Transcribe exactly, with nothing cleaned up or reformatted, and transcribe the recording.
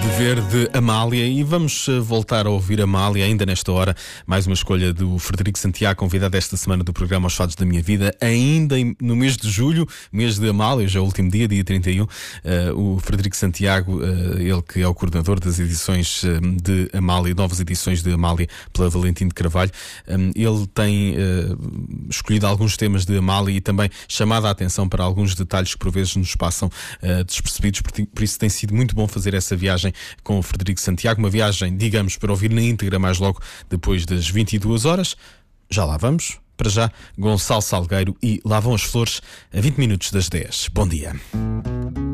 Dever de Amália, e vamos voltar a ouvir Amália ainda nesta hora. Mais uma escolha do Frederico Santiago, convidado esta semana do programa Os Fados da Minha Vida, ainda no mês de julho, mês de Amália, já é o último dia, dia trinta e um. Uh, o Frederico Santiago, uh, ele que é o coordenador das edições uh, de Amália, novas edições de Amália pela Valentim de Carvalho, um, ele tem uh, escolhido alguns temas de Amália e também chamado a atenção para alguns detalhes que por vezes nos passam uh, despercebidos, por, por isso tem sido muito bom fazer essa viagem com o Frederico Santiago, uma viagem, digamos, para ouvir na íntegra mais logo depois das vinte e duas horas. Já lá vamos. Para já, Gonçalo Salgueiro e Lá Vão as Flores, a vinte minutos das dez. Bom dia.